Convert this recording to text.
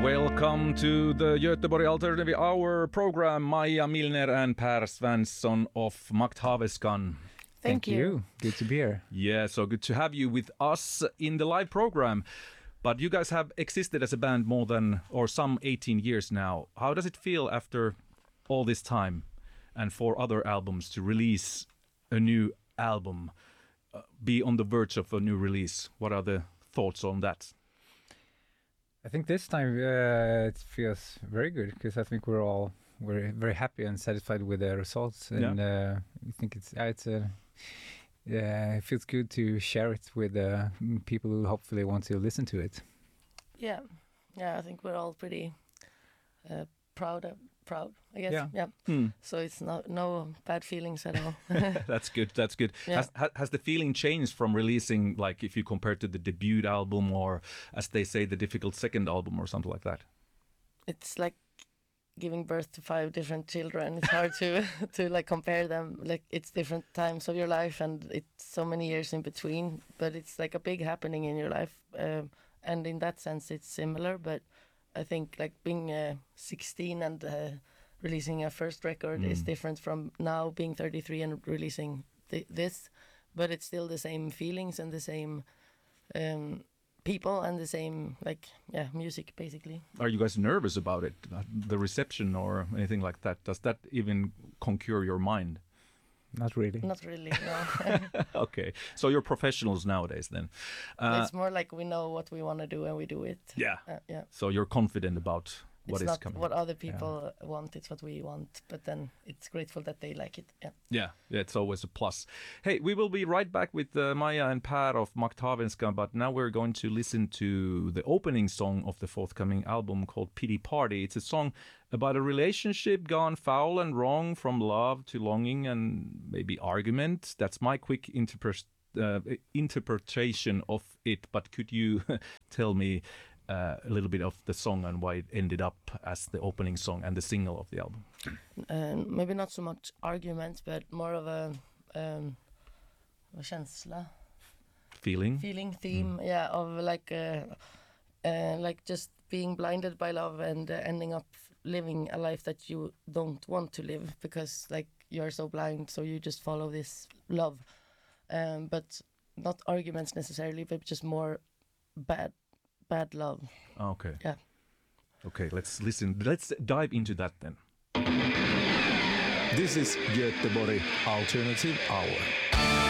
Welcome to the Göteborg Alternative Hour program. Maja Milner and Per Svensson of Makthaveskan. Thank you. Good to be here. Yeah, so good to have you with us in the live program. But you guys have existed as a band more than, or some 18 years now. How does it feel after all this time and for other albums to release a new album, be on the verge of a new release? What are the thoughts on that? I think this time it feels very good because I think we're very happy and satisfied with the results, and we think it feels good to share it with people who hopefully want to listen to it. Yeah, I think we're all pretty proud, I guess. Yeah. So it's no bad feelings at all. That's good. Yeah. Has the feeling changed from releasing, like if you compare to the debut album, or as they say, the difficult second album or something like that? It's like giving birth to 5 different children. It's hard to like compare them. Like it's different times of your life and it's so many years in between, but it's like a big happening in your life. And in that sense, it's similar, but I think like being 16 and releasing a first record is different from now being 33 and releasing this, but it's still the same feelings and the same people and the same music basically. Are you guys nervous about it, the reception or anything like that? Does that even conquer your mind? Not really. No. Okay, so you're professionals nowadays then. It's more like we know what we want to do and we do it. Yeah. Yeah. So you're confident about what is coming. It's not what other people want, it's what we want. But then it's grateful that they like it. Yeah, it's always a plus. Hey, we will be right back with Maja and Per of Makthaveskan, but now we're going to listen to the opening song of the forthcoming album called Pity Party. It's a song about a relationship gone foul and wrong, from love to longing and maybe argument. That's my quick interpretation of it, but could you tell me a little bit of the song and why it ended up as the opening song and the single of the album? Maybe not so much arguments, but more of a känsla. Feeling theme, of like just being blinded by love and ending up living a life that you don't want to live because like you're so blind, so you just follow this love, but not arguments necessarily, but just more bad love. Okay. Yeah. Okay, let's listen. Let's dive into that then. This is Göteborg Alternative Hour.